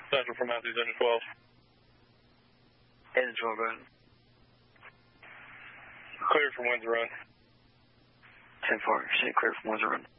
Central from Matthews, engine 12. Engine 12, go ahead. Clear from Windsor Run. 10-4, clear from Windsor Run.